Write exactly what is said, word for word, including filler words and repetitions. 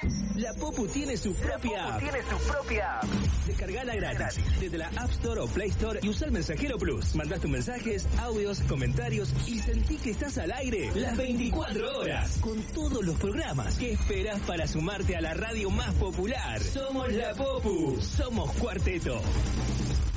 La Popu tiene su propia app. Tiene su propia app. Descargala gratis desde la App Store o Play Store y usa el Mensajero Plus. Mandá tus mensajes, audios, comentarios y sentí que estás al aire las veinticuatro horas con todos los programas. ¿Qué esperas para sumarte a la radio más popular? Somos La Popu. Somos Cuarteto.